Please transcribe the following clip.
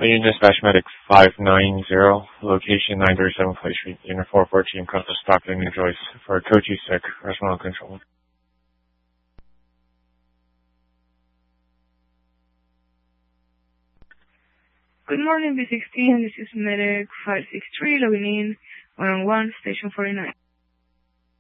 Union Dispatch Medic 590, location 937 Clay Street, Unit 414, Compass, Stockton, New Jersey, for a Coachy sick, restaurant control. Good morning, B16. This is Medic 563, logging in 111, Station 49.